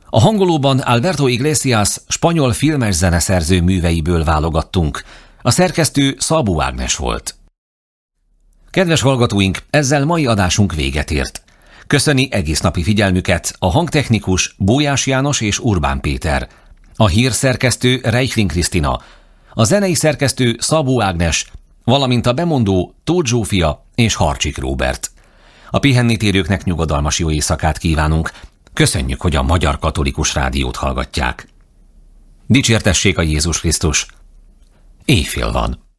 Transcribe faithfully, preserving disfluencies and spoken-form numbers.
A hangolóban Alberto Iglesias spanyol filmes zeneszerző műveiből válogattunk. A szerkesztő Szabó Ágnes volt. Kedves hallgatóink, ezzel mai adásunk véget ért. Köszöni egész napi figyelmüket a hangtechnikus Bójás János és Urbán Péter, a hírszerkesztő Reichling Krisztina, a zenei szerkesztő Szabó Ágnes, valamint a bemondó Tóth Zsófia és Harcsik Róbert. A pihennitérőknek nyugodalmas jó éjszakát kívánunk. Köszönjük, hogy a Magyar Katolikus Rádiót hallgatják. Dicsértessék a Jézus Krisztus! Éjfél van.